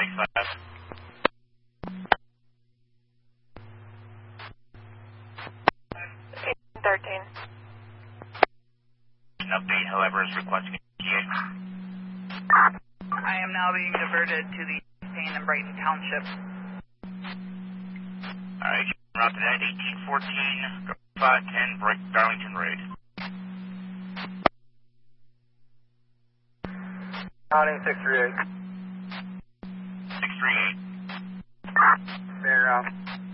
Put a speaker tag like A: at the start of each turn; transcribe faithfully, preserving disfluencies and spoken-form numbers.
A: sixty-five.
B: eighteen thirteen.
A: An update, however, is requesting a T A.
C: I am now being diverted to the Payne and Brighton Township.
A: Alright, route to that, eighteen fourteen, five ten, Darlington Road.
D: Counting six three eight.
A: six three eight.
D: Fair enough.